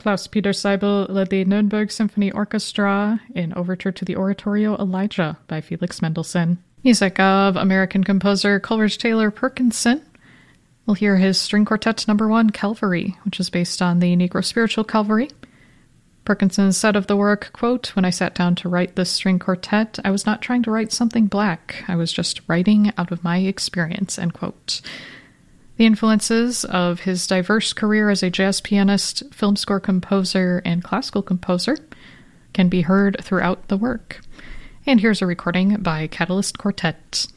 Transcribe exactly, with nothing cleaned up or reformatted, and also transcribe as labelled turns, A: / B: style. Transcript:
A: Klaus-Peter Seibel led the Nuremberg Symphony Orchestra in Overture to the Oratorio Elijah by Felix Mendelssohn. Music of American composer Coleridge Taylor Perkinson. We'll hear his string quartet number one, Calvary, which is based on the Negro spiritual Calvary. Perkinson said of the work, quote, "When I sat down to write this string quartet, I was not trying to write something black. I was just writing out of my experience," end quote. The influences of his diverse career as a jazz pianist, film score composer, and classical composer can be heard throughout the work. And here's a recording by Catalyst Quartet.